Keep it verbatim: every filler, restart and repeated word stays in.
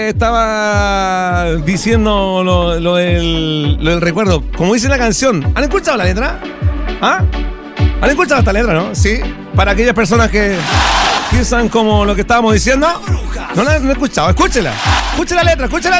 Estaba diciendo lo, lo, del, lo del recuerdo. Como dice la canción, ¿han escuchado la letra? ¿Ah? ¿Han escuchado esta letra, no? Sí. Para aquellas personas que piensan como lo que estábamos diciendo. No la han escuchado. Escúchela. Escuche la letra, escuche la letra.